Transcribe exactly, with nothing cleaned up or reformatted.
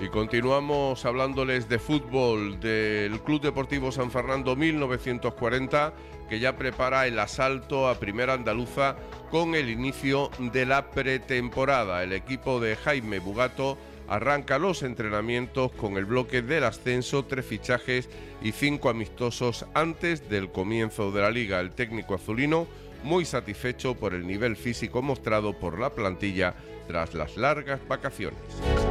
Y continuamos hablándoles de fútbol del Club Deportivo San Fernando mil novecientos cuarenta, que ya prepara el asalto a Primera Andaluza con el inicio de la pretemporada. El equipo de Jaime Bugato arranca los entrenamientos con el bloque del ascenso, tres fichajes y cinco amistosos antes del comienzo de la liga. El técnico azulino muy satisfecho por el nivel físico mostrado por la plantilla tras las largas vacaciones.